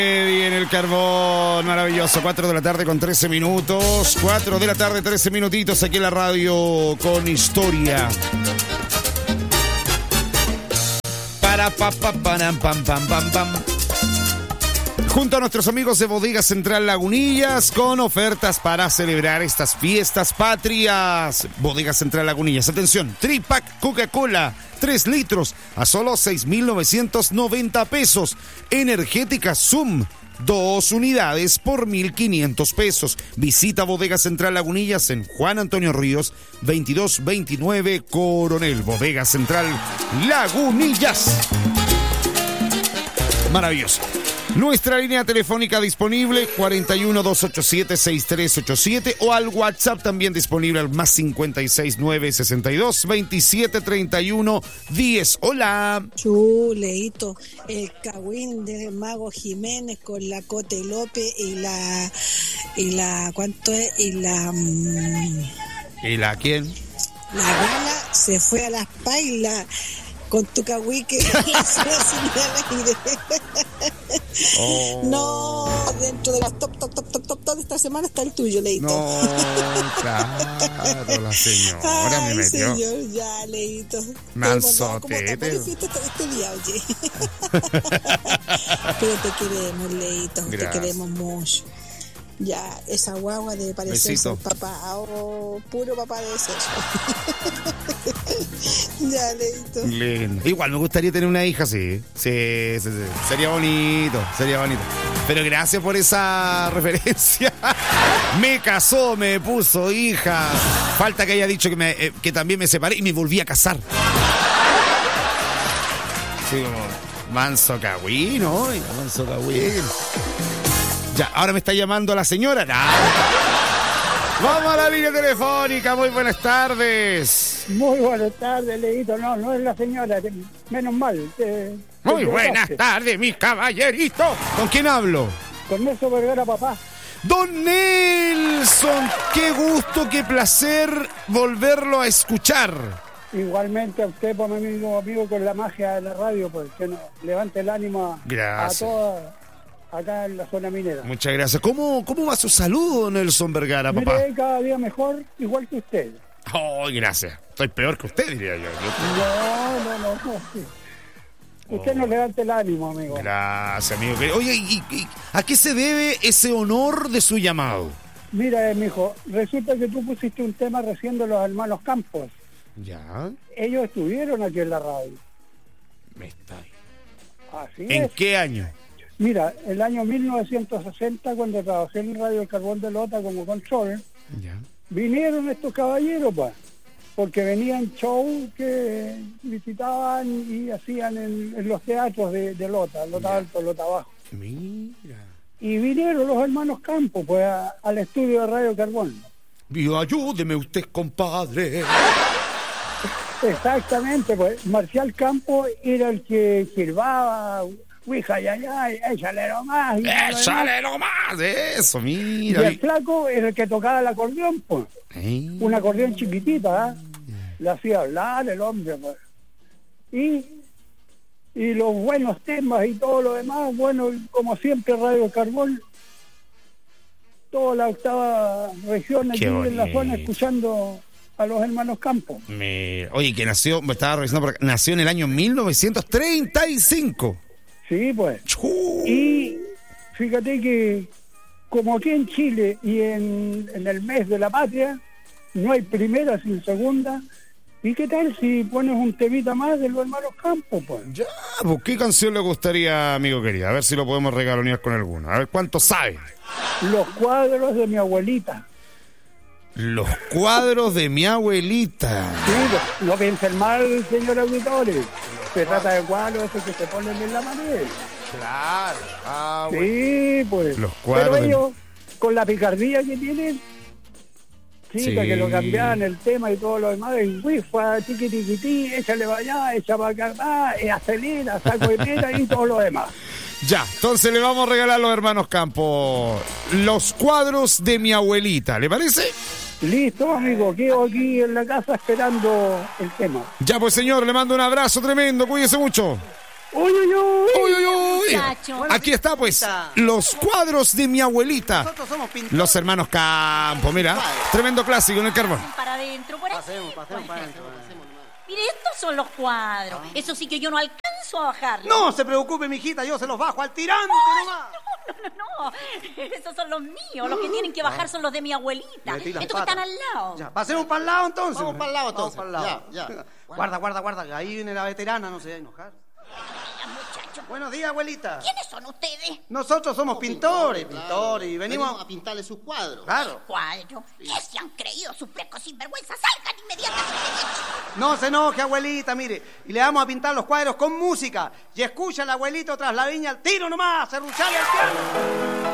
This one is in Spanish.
En el carbón, maravilloso. 4 de la tarde con 13 minutos. 4 de la tarde, 13 minutitos aquí en la radio con historia. Para pa pa pam pam pam pam. Junto a nuestros amigos de Bodega Central Lagunillas con ofertas para celebrar estas fiestas patrias. Bodega Central Lagunillas, atención, tripack Coca-Cola 3 litros a solo 6,990 pesos. Energética Zoom 2 unidades por 1,500 pesos. Visita Bodega Central Lagunillas en Juan Antonio Ríos 2229 Coronel. Bodega Central Lagunillas. Maravilloso. Nuestra línea telefónica disponible 41-287-6387 o al WhatsApp también disponible al más 569-62-2731-10. Hola. Chuleito, el cagüín de Mago Jiménez con la Cote López y la ¿cuánto es? ¿Y la quién? La gala se fue a las pailas. Con tu cagüí que oh. No, dentro de las top de esta semana está el tuyo, Leito. No, claro, la señora ay, me metió. Señor, ya, Leito. Manzotete. Este día, oye. Pero te queremos, Leito, gracias. Te queremos mucho. Ya, esa guagua debe parecer su papá, puro papá de eso. Ya, Leito. Lindo. Igual me gustaría tener una hija así. Sí. Sería bonito. Pero gracias por esa referencia. Me casó, me puso hija. Falta que haya dicho que también me separé y me volví a casar. Sí, como manso cagüí, ¿no? Manso cagüí. Ya, ahora me está llamando la señora. ¡No! Vamos a la línea telefónica. Muy buenas tardes. Muy buenas tardes, Leito. No es la señora. Menos mal. Muy buenas tardes, mis caballeritos. ¿Con quién hablo? Con Nelson Vergara, papá. Don Nelson, qué gusto, qué placer volverlo a escuchar. Igualmente a usted, por mi amigo, con la magia de la radio, pues que nos levante el ánimo a todas acá en la zona minera. Muchas gracias. ¿Cómo va su salud, Nelson Vergara, papá? Mire, cada día mejor, igual que usted. Oh, gracias. Estoy peor que usted, diría yo. No, sí. Usted nos levante el ánimo, amigo. Gracias, amigo. Oye, ¿y a qué se debe ese honor de su llamado? Mira, mijo, resulta que tú pusiste un tema recién de los hermanos Campos. Ya. Ellos estuvieron aquí en la radio. Me está ahí. Así ¿En es. qué año? Mira, el año 1960, cuando trabajé en Radio El Carbón de Lota como control, ya. Vinieron estos caballeros, pues, porque venían shows que visitaban y hacían en los teatros de Lota, Lota Alto, Lota Bajo. Mira. Y vinieron los hermanos Campos, pues, al estudio de Radio Carbón. Ayúdeme usted, compadre. Exactamente, pues, Marcial Campos era el que silbaba, Ouija, ya, échale nomás. Échale nomás, eso, mira. Y el flaco era el que tocaba el acordeón, pues. Un acordeón chiquitita, ¿eh? Le hacía hablar el hombre, pues. Y los buenos temas y todo lo demás, bueno, como siempre Radio Carbón, toda la octava región aquí en la zona escuchando a los hermanos Campos. Oye, que nació, me estaba revisando por acá, nació en el año 1935. Sí, pues. Y fíjate que como aquí en Chile y en el mes de la patria no hay primera sin segunda, ¿y qué tal si pones un temita más de los hermanos Campos, pues? Ya, pues ¿qué canción le gustaría, amigo querido? A ver si lo podemos regalonear con alguno. A ver cuánto sabe. Los cuadros de mi abuelita. Los cuadros de mi abuelita. Sí, pues, no piensen mal, señor auditores. Se trata de cuadros esos que se ponen en la pared. Claro. Sí, pues. Los cuadros. Pero ellos, con la picardía que tienen, que lo cambiaban el tema y todo lo demás, y fue tiqui, échale para allá, echa para acá, acelera, saco de pera y todo lo demás. Ya, entonces le vamos a regalar a los hermanos Campos los cuadros de mi abuelita, ¿le parece? Listo, amigo, quedo aquí en la casa esperando el tema. Ya, pues señor, le mando un abrazo tremendo, cuídese mucho. ¡Uy, uy, uy! ¡Uy, uy, uy! Muchacho. Aquí está, pues, los cuadros de mi abuelita. Nosotros somos pintores. Los hermanos Campo, mira. Tremendo clásico en el carbón. Para adentro, por ahí. Pasemos para adentro. Mire, estos son los cuadros. Eso sí que yo no alcanzo a bajarlos. No se preocupe, mijita, yo se los bajo al tirante nomás. No. Esos son los míos. Los que tienen que bajar son los de mi abuelita. Metí las Estos que patas. están al lado. Ya, pasemos para el lado entonces. Vamos para el lado, entonces. Vamos para el lado. Ya. Guarda, que ahí viene la veterana, no se va a enojar. Mira, muchacho. Buenos días, abuelita. ¿Quiénes son ustedes? Nosotros somos pintores, claro. y venimos a pintarle sus cuadros. Claro. Cuadro. ¿Qué se han creído sus flecos sinvergüenza? Salgan inmediatamente de aquí. No se enoje, abuelita, mire. Y le vamos a pintar los cuadros con música. Y escucha al abuelito tras la viña al tiro nomás, serruchale al piano.